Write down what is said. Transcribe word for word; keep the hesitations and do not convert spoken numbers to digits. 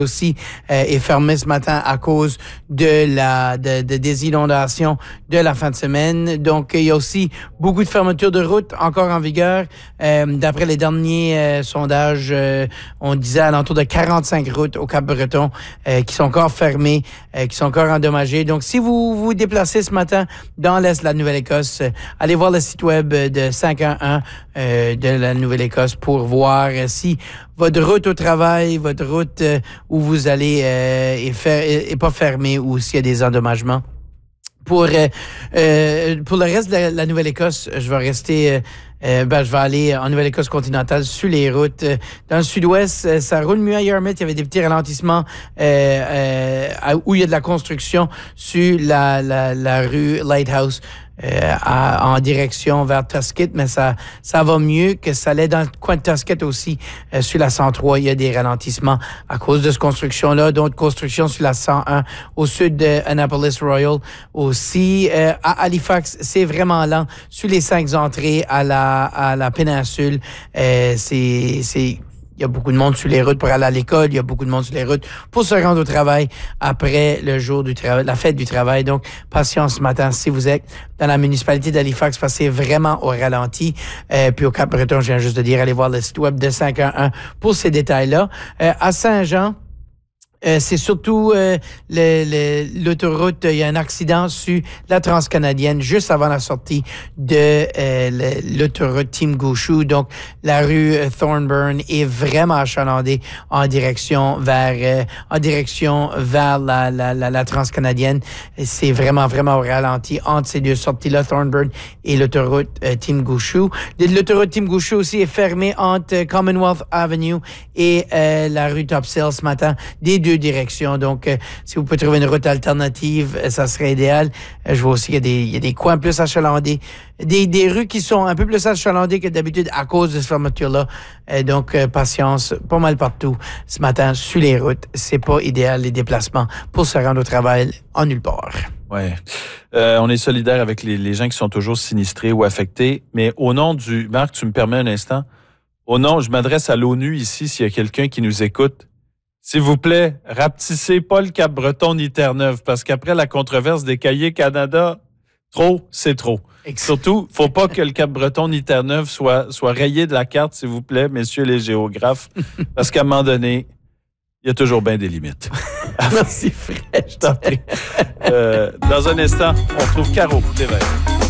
aussi euh, est fermé ce matin à cause de la de, de des inondations de la fin de semaine. Donc il y a aussi beaucoup de fermetures de routes encore en vigueur. Euh, d'après les derniers euh, sondages, euh, on disait à l'entour de quarante-cinq routes au Cap-Breton euh, qui sont encore fermées, euh, qui sont encore endommagées. Donc si vous vous déplacez ce matin dans l'est de la Nouvelle-Écosse, euh, allez voir le site web de cinq un un euh, de la Nouvelle-Écosse pour voir euh, si votre route au travail, votre route euh, où vous allez euh, est, fer- est pas fermée ou s'il y a des endommagements. Pour euh, euh, pour le reste de la, la Nouvelle-Écosse, je vais rester, euh, euh, ben je vais aller en Nouvelle-Écosse continentale sur les routes. Dans le sud-ouest, euh, ça roule mieux à Yarmouth. Il y avait des petits ralentissements euh, euh, où il y a de la construction sur la la, la rue Lighthouse. Euh, à, en direction vers Tuscott, mais ça ça va mieux que ça allait dans le coin de Tuscott aussi. Euh, sur la cent trois, il y a des ralentissements à cause de cette construction-là. D'autres constructions sur la cent un au sud de Annapolis Royal aussi. Euh, à Halifax, c'est vraiment lent. Sur les cinq entrées à la à la péninsule, euh, c'est c'est il y a beaucoup de monde sur les routes pour aller à l'école. Il y a beaucoup de monde sur les routes pour se rendre au travail après le jour du travail, la fête du travail. Donc, patience ce matin si vous êtes dans la municipalité d'Halifax parce que c'est vraiment au ralenti. Euh, puis au Cap-Breton, je viens juste de dire, allez voir le site web de cinq un un pour ces détails-là. Euh, à Saint-Jean, Euh, c'est surtout euh, le, le, l'autoroute. Il y a un accident sur la transcanadienne juste avant la sortie de euh, le, l'autoroute Team Gouchou. Donc, la rue euh, Thornburn est vraiment achalandée en direction vers euh, en direction vers la, la, la, la transcanadienne. C'est vraiment, vraiment au ralenti entre ces deux sorties-là, Thornburn et l'autoroute euh, Team Gouchou. L'autoroute Team Gouchou aussi est fermée entre Commonwealth Avenue et euh, la rue Topsail ce matin, des deux directions. Donc, euh, si vous pouvez trouver une route alternative, euh, ça serait idéal. Euh, je vois aussi qu'il y a des, il y a des coins plus achalandés, des, des rues qui sont un peu plus achalandées que d'habitude à cause de cette fermeture-là. Euh, donc, euh, patience, pas mal partout ce matin sur les routes. C'est pas idéal les déplacements pour se rendre au travail en nulle part. Oui. Euh, on est solidaire avec les, les gens qui sont toujours sinistrés ou affectés. Mais au nom du... Marc, tu me permets un instant? Au nom, je m'adresse à l'ONU ici, s'il y a quelqu'un qui nous écoute. S'il vous plaît, rapetissez pas le Cap-Breton ni Terre-Neuve, parce qu'après la controverse des Cahiers Canada, trop, c'est trop. Exactement. Surtout, faut pas que le Cap-Breton ni Terre-Neuve soit, soit rayé de la carte, s'il vous plaît, messieurs les géographes, parce qu'à un moment donné, il y a toujours bien des limites. Merci, Fred. Je t'en prie. Euh, dans un instant, on retrouve Caro Lévesque.